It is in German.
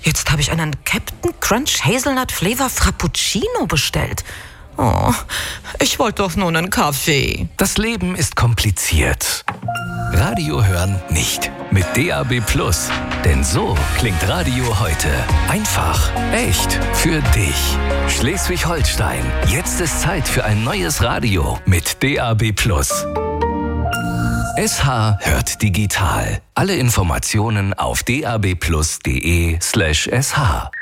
Jetzt habe ich einen Captain Crunch Hazelnut Flavor Frappuccino bestellt. Oh, ich wollte doch nur einen Kaffee. Das Leben ist kompliziert. Radio hören nicht. Mit DAB+. Denn so klingt Radio heute. Einfach, echt, für dich. Schleswig-Holstein. Jetzt ist Zeit für ein neues Radio mit DAB+. SH hört digital. Alle Informationen auf dabplus.de/sh.